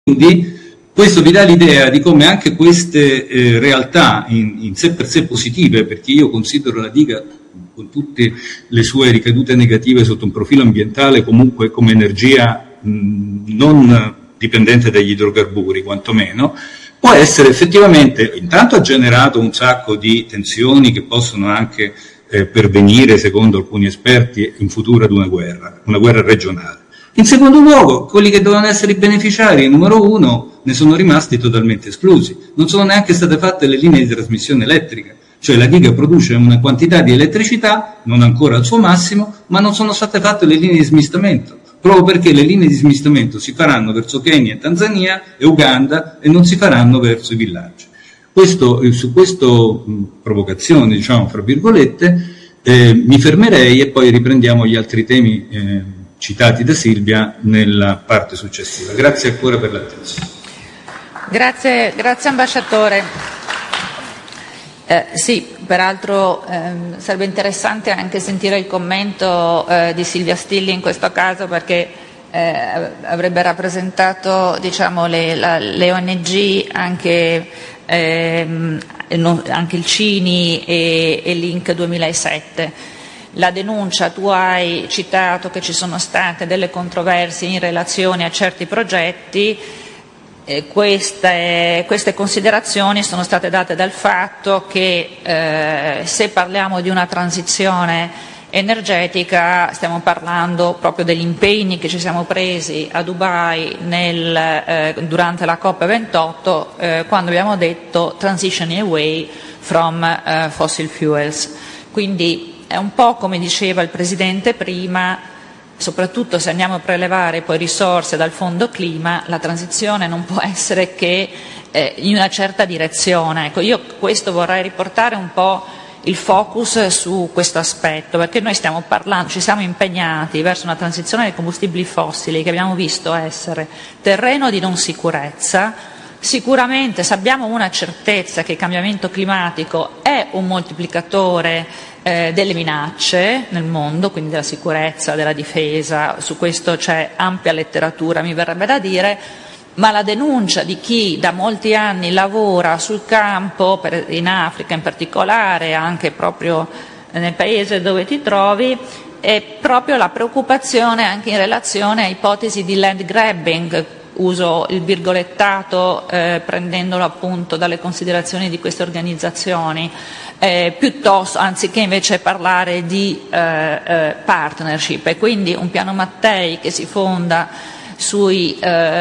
Quindi questo vi dà l'idea di come anche queste realtà in sé per sé positive, perché io considero la diga con tutte le sue ricadute negative sotto un profilo ambientale comunque come energia non dipendente dagli idrocarburi quantomeno, può essere effettivamente, intanto ha generato un sacco di tensioni che possono anche pervenire, secondo alcuni esperti, in futuro ad una guerra regionale. In secondo luogo, quelli che dovevano essere i beneficiari, numero uno, ne sono rimasti totalmente esclusi. Non sono neanche state fatte le linee di trasmissione elettrica, cioè la diga produce una quantità di elettricità, non ancora al suo massimo, ma non sono state fatte le linee di smistamento, proprio perché le linee di smistamento si faranno verso Kenya, Tanzania e Uganda e non si faranno verso i villaggi. Su questa provocazione, diciamo, fra virgolette, mi fermerei e poi riprendiamo gli altri temi citati da Silvia nella parte successiva. Grazie ancora per l'attenzione. Grazie ambasciatore. Sì, peraltro sarebbe interessante anche sentire il commento di Silvia Stilli in questo caso, perché avrebbe rappresentato, diciamo, le ONG, anche il CINI e Link 2007. La denuncia, tu hai citato che ci sono state delle controversie in relazione a certi progetti, queste considerazioni sono state date dal fatto che se parliamo di una transizione energetica stiamo parlando proprio degli impegni che ci siamo presi a Dubai durante la COP28 quando abbiamo detto transitioning away from fossil fuels. Quindi è un po' come diceva il Presidente prima, soprattutto se andiamo a prelevare poi risorse dal Fondo Clima, la transizione non può essere che in una certa direzione. Ecco, io questo vorrei riportare un po' il focus su questo aspetto, perché noi stiamo parlando, ci siamo impegnati verso una transizione dei combustibili fossili che abbiamo visto essere terreno di non sicurezza. Sicuramente se abbiamo una certezza che il cambiamento climatico è un moltiplicatore delle minacce nel mondo, quindi della sicurezza, della difesa, su questo c'è ampia letteratura, mi verrebbe da dire, ma la denuncia di chi da molti anni lavora sul campo, in Africa in particolare, anche proprio nel paese dove ti trovi, è proprio la preoccupazione anche in relazione a ipotesi di land grabbing. Uso il virgolettato prendendolo appunto dalle considerazioni di queste organizzazioni, piuttosto anziché invece parlare di partnership, e quindi un piano Mattei che si fonda sui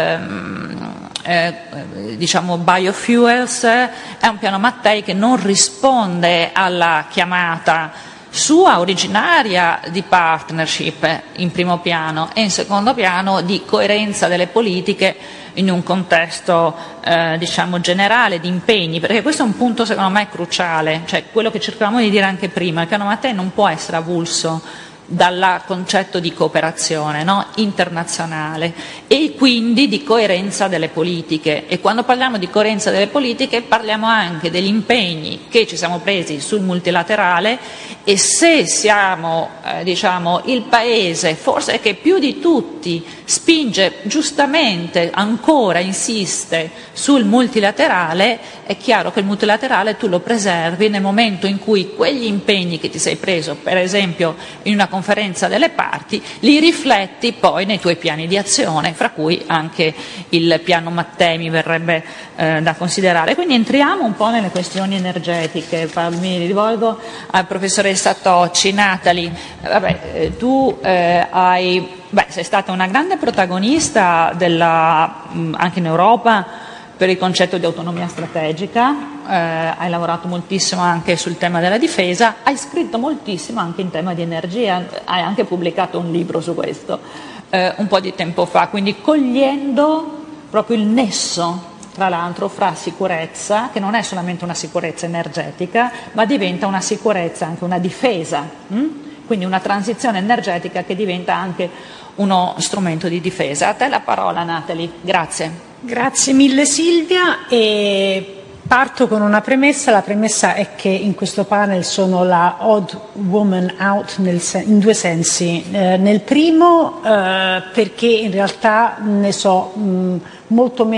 diciamo biofuels è un piano Mattei che non risponde alla chiamata sua originaria di partnership in primo piano e in secondo piano di coerenza delle politiche in un contesto diciamo generale di impegni, perché questo è un punto secondo me cruciale, cioè quello che cercavamo di dire anche prima, il piano Mattei non può essere avulso dal concetto di cooperazione, no? Internazionale, e quindi di coerenza delle politiche, e quando parliamo di coerenza delle politiche parliamo anche degli impegni che ci siamo presi sul multilaterale, e se siamo diciamo il paese forse che più di tutti spinge giustamente, ancora insiste sul multilaterale, è chiaro che il multilaterale tu lo preservi nel momento in cui quegli impegni che ti sei preso, per esempio in una conferenza delle parti, li rifletti poi nei tuoi piani di azione, fra cui anche il piano Mattei mi verrebbe da considerare. Quindi entriamo un po' nelle questioni energetiche. Mi rivolgo al professoressa Tocci. Natalie, tu sei stata una grande protagonista anche in Europa per il concetto di autonomia strategica, hai lavorato moltissimo anche sul tema della difesa, hai scritto moltissimo anche in tema di energia, hai anche pubblicato un libro su questo un po' di tempo fa, quindi cogliendo proprio il nesso, tra l'altro, fra sicurezza, che non è solamente una sicurezza energetica, ma diventa una sicurezza, anche una difesa, quindi una transizione energetica che diventa anche uno strumento di difesa. A te la parola, Natalie. Grazie. Grazie mille Silvia, e parto con una premessa. La premessa è che in questo panel sono la odd woman out in due sensi. Nel primo perché in realtà ne so molto